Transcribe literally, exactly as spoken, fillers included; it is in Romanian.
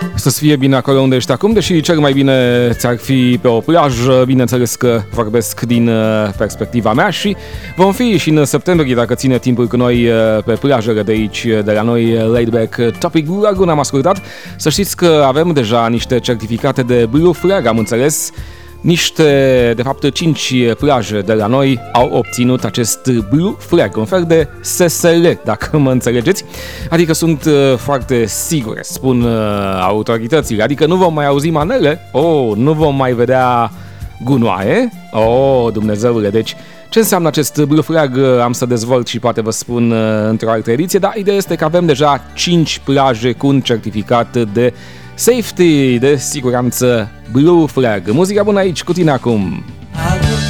Să-ți fie bine acolo unde ești acum, deși cel mai bine ți-ar fi pe o plajă, bineînțeles că vorbesc din perspectiva mea și vom fi și în septembrie, dacă ține timpul cu noi pe plajele de aici, de la noi, Laidback Topic Blue Lagoon am ascultat. Să știți că avem deja niște certificate de Blue Flag, am înțeles. Niște, de fapt, cinci plaje de la noi au obținut acest Blue Flag, un fel de S S L, dacă mă înțelegeți. Adică sunt uh, foarte sigure, spun uh, autoritățile. Adică nu vom mai auzi manele, oh, nu vom mai vedea gunoaie, oh, Dumnezeule, deci ce înseamnă acest Blue Flag am să dezvolt și poate vă spun uh, într-o altă ediție, dar ideea este că avem deja cinci plaje cu un certificat de safety, de siguranță Blue Flag. Muzica bună aici, cu tine acum!